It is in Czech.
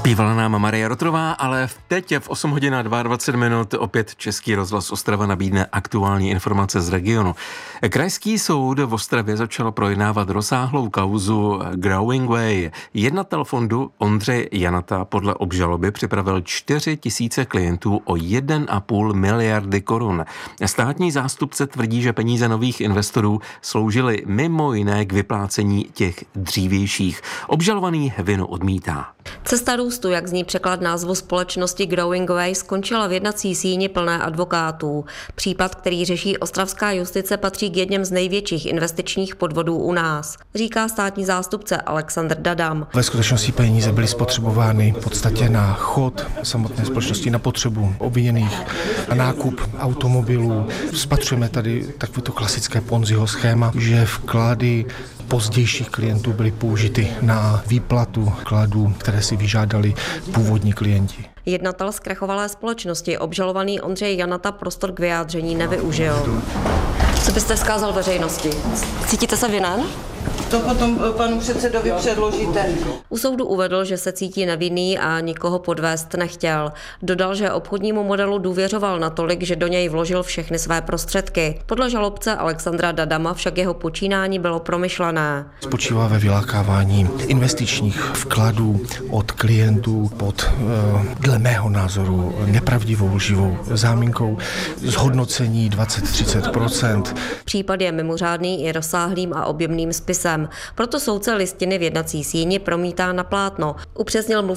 Zpívala nám Marie Rotrová, ale teď v 8 hodin a 22 minut opět Český rozhlas Ostrava nabídne aktuální informace z regionu. Krajský soud v Ostravě začal projednávat rozsáhlou kauzu Growing Way. Jednatel fondu Ondřej Janata podle obžaloby připravil 4 000 klientů o 1,5 miliardy korun. Státní zástupce tvrdí, že peníze nových investorů sloužily mimo jiné k vyplácení těch dřívějších. Obžalovaný vinu odmítá. Cesta růstu, jak zní překlad názvu společnosti Growing Way, skončila v jednací síni plné advokátů. Případ, který řeší ostravská justice, patří k jedním z největších investičních podvodů u nás, říká státní zástupce Alexandr Dadam. Ve skutečnosti peníze byly spotřebovány v podstatě na chod samotné společnosti, na potřebu obviněných, na nákup automobilů. Spatřujeme tady takovéto klasické Ponziho schéma, že vklady pozdějších klientů byly použity na výplatu vkladů, které si vyžádali původní klienti. Jednatel zkrachovalé společnosti, obžalovaný Ondřej Janata, prostor k vyjádření nevyužil. Co byste vzkázal veřejnosti? Cítíte se vinen? To potom panu předsedovi předložíte. U soudu uvedl, že se cítí nevinný a nikoho podvést nechtěl. Dodal, že obchodnímu modelu důvěřoval natolik, že do něj vložil všechny své prostředky. Podle žalobce Alexandra Dadama však jeho počínání bylo promyšlené. Spočívá ve vylákávání investičních vkladů od klientů pod, dle mého názoru, nepravdivou lživou záminkou zhodnocení 20-30%. Případ je mimořádný i rozsáhlým a objemným spisem. Proto soudce listiny v jednací síni promítá na plátno, upřesnil